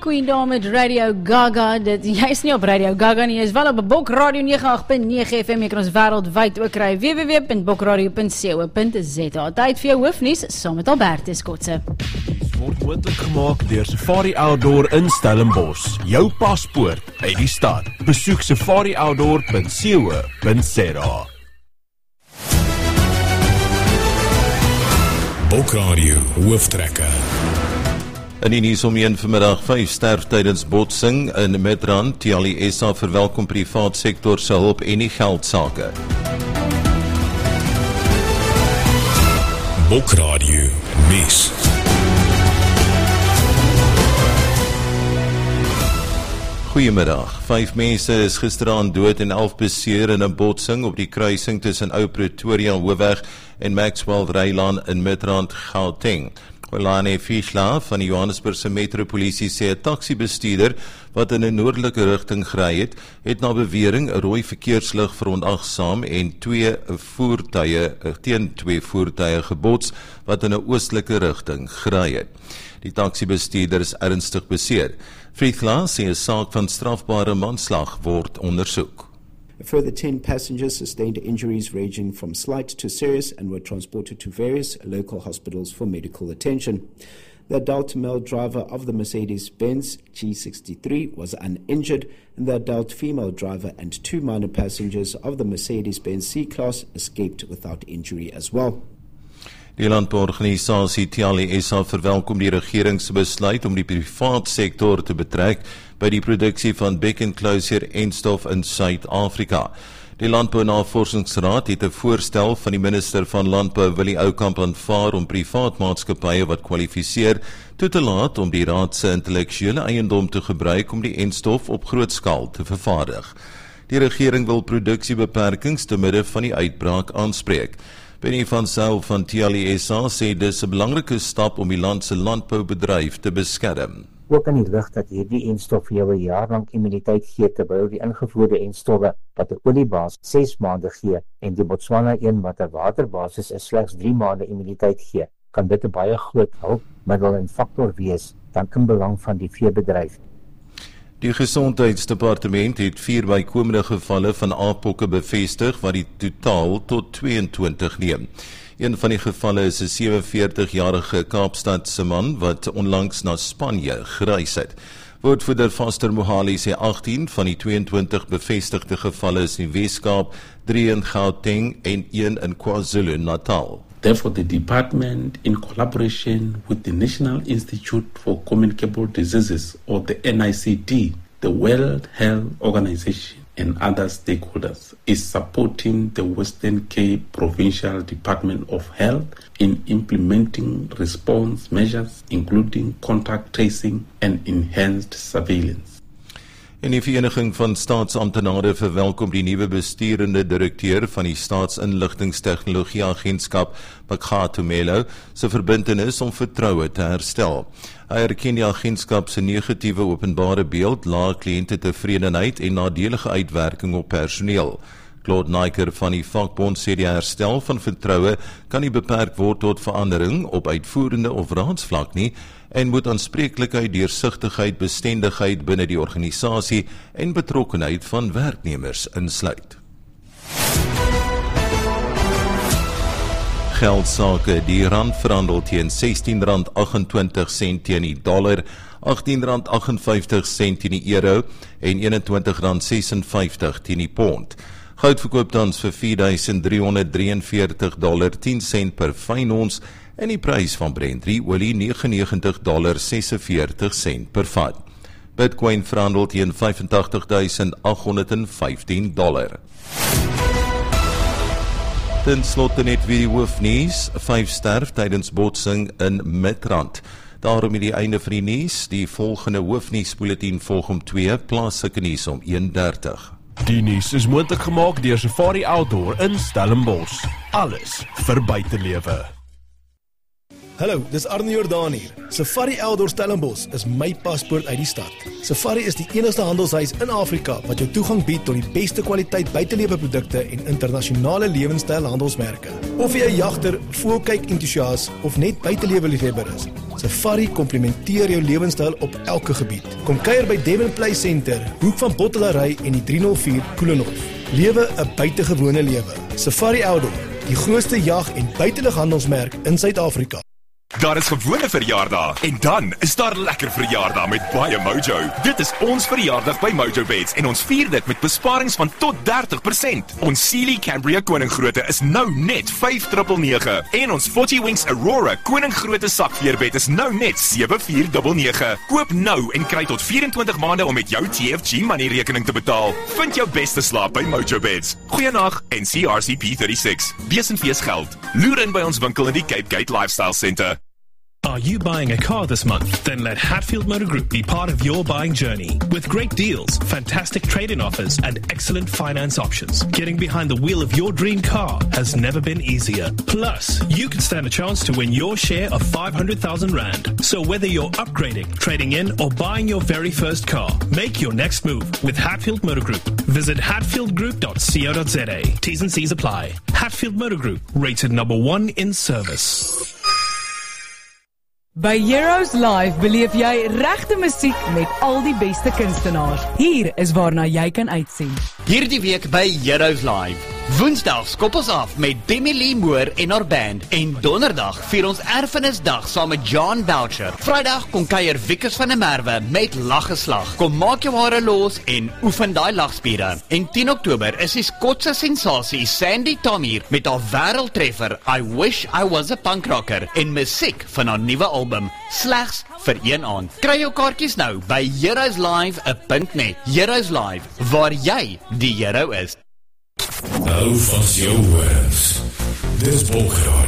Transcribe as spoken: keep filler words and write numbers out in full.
Queen daar met Radio Gaga. Dit, jy is nie op Radio Gaga nie, jy is wel op Bok Radio nege agt punt nege F M. Jy kan ons wêreldwyd ook kry w w w punt bokradio punt co punt z a. Tyd vir jou hoofnuus saam met Albertus Kotse. Word moontlik gemaak deur Safari Outdoor in Stellenbosch. Jou paspoort uit die stad. Besoek safari outdoor punt co punt z a. Bokradio hooftrekke. In die nuus om een vanmiddag, vyf sterf tydens botsing in Midrand. T L I S A verwelkom privaat sektor se hulp en die geldsake. Bokradio nuus. Goeiemiddag. Vyf mense is gisteraan dood en elf beseer in 'n botsing op die kruising tussen Ou Pretoria Hoofweg en Maxwell Rylaan in Midrand, Gauteng. Olane Fischler van die Johannesburgse Metropolisie sê 'n taksibestuurder wat in 'n noordelike rigting gery het, het na bewering 'n rooi verkeerslig verontagsaam en twee voertuie teen twee voertuie gebots wat in 'n oostelike rigting gery het. Die taksibestuurder is ernstig beseer. Fischler sê 'n saak van strafbare manslag word ondersoek. A further ten passengers sustained injuries ranging from slight to serious and were transported to various local hospitals for medical attention. The adult male driver of the Mercedes-Benz G sixty-three was uninjured, and the adult female driver and two minor passengers of the Mercedes-Benz C-Class escaped without injury as well. Die landbouorganisasie T L I S A verwelkom die regeringsbesluit om die privaat sektor te betrek by die produksie van bekkenklousier-enstof in Suid-Afrika. Die Landbounavorsingsraad het 'n voorstel van die minister van Landbou Willie Oukamp aanvaar om privaat maatskappye wat kwalifiseer toe te laat om die raad se intellektuele eiendom te gebruik om die enstof op groot skaal te vervaardig. Die regering wil produksiebeperkings te midde van die uitbraak aanspreek. Benny van Zyl van T L I S A sê dis 'n belangrike stap om die land se landboubedryf te beskerm. Ook in die lig dat hierdie enstof vir jou 'n jaar lank immuniteit gee, terwyl die ingevoerde enstowwe wat 'n oliebasis ses maande gee en die Botswana een wat 'n waterbasis is slegs drie maande immuniteit gee, kan dit 'n baie groot hulpmiddel en faktor wees dan in belang van die veebedryf. Die Gesondheidsdepartement het vier bykomende gevalle van aappokke bevestig wat die totaal tot tweeëntwintig neem. Een van die gevalle is 'n sewenveertig-jarige Kaapstadse man wat onlangs na Spanje gereis het. Woordvoerder Foster Mohali sê agttien van die tweeëntwintig bevestigde gevalle is in Weskaap, drie in Gauteng en een in KwaZulu-Natal. Therefore, the department, in collaboration with the National Institute for Communicable Diseases, or the N I C D, the World Health Organization, and other stakeholders, is supporting the Western Cape Provincial Department of Health in implementing response measures, including contact tracing and enhanced surveillance. En die Vereniging van Staatsamptenare verwelkom die nuwe besturende direkteur van die Staatsinligtingstegnologie Agentskap, Pakato Melo, se verbintenis om vertroue te herstel. Hy erken die agentskap se negatiewe openbare beeld, lae kliëntetevredenheid en nadelige uitwerking op personeel. Claude Naiker van die vakbond sê die herstel van vertroue kan nie beperk word tot verandering op uitvoerende of raadsvlak nie en moet aanspreeklikheid, deursigtigheid, bestendigheid binne die organisasie en betrokkenheid van werknemers insluit. Geldsake, die rand verhandel teen sestien rand agt-en-twintig sent teen die dollar, agttien rand agt-en-vyftig sent teen die euro en eenentwintig rand ses en vyftig teen die pond. Goud verkoop tans vir vier duisend drie honderd drie en veertig dollar tien sent per fyn ons en die prys van Brent olie negentig en negentig dollar ses en veertig sent per vat. Bitcoin verhandel teen vyf en agtig duisend agt honderd en vyftien dollar. Ten slotte net weer die hoofnuus, vyf sterf tydens botsing in Midrand. Daarom het die einde van die nuus, die volgende hoofnuusbulletin volg om twee, plaaslike nuus om een dertig. Die nuus is moontlik gemaak deur Safari Outdoor in Stellenbosch. Alles vir buitelewe. Hallo, dis Arne Jordaan hier. Safari Outdoor Stellenbosch is my paspoort uit die stad. Safari is die enigste handelshuis in Afrika wat jou toegang bied tot die beste kwaliteit buiteleweprodukte en internasionale lewenstyl handelsmerke. Of jy 'n jagter, voëlkyk entoesias of net buitelewe liefhebber is, Safari komplementeer jou lewenstyl op elke gebied. Kom kuier by Devon Play Center, hoek van Bottelary en die drie nul vier Koelenhof. Lewe 'n buitengewone lewe. Safari Outdoor, die grootste jag- en buitelighandelsmerk in Suid-Afrika. Daar is gewone verjaardag en dan is daar lekker verjaardag met baie Mojo. Dit is ons verjaardag by Mojo Beds en ons vier dit met besparings van tot dertig persent. Ons Sealy Cambria Koninggrootte is nou net vyf nege nege en ons forty Winks Aurora Koninggrootte sakveerbed is nou net sewe vier nege nege. Koop nou en kry tot vyf-en-twintig maande om met jou T F G money rekening te betaal. Vind jou beste slaap by Mojo Beds. Goeienag en C R C P thirty-six. Wees en fees geld. Loer in by ons winkel in die Cape Gate Lifestyle Centre. Are you buying a car this month? Then let Hatfield Motor Group be part of your buying journey. With great deals, fantastic trade-in offers, and excellent finance options, getting behind the wheel of your dream car has never been easier. Plus, you could stand a chance to win your share of five hundred thousand rand. So whether you're upgrading, trading in, or buying your very first car, make your next move with Hatfield Motor Group. Visit hatfield group dot co dot za. T's and C's apply. Hatfield Motor Group, rated number one in service. By Heroes Live beleef jy regte musiek met al die beste kunstenaars. Hier is waarna jy kan uitsien. Hierdie week by Heroes Live. Woensdag skop ons af met Demi Lee Moore en haar band en donderdag vier ons erfenisdag saam met John Boucher. Vrydag kom kuier Wikus van der Merwe met laggeslag. Kom maak jou hare los en oefen daai lagspiere. En tien Oktober is die Skotse sensasie Sandy Tommy met haar wêreldtreffer I Wish I Was a Punk Rocker en musiek van haar nuwe album slegs vir een aand. Kry jou kaartjies nou by heroes live dot net. Heroes Live, waar jy die hero is. Hou vas jou horens. Dis Bokhara.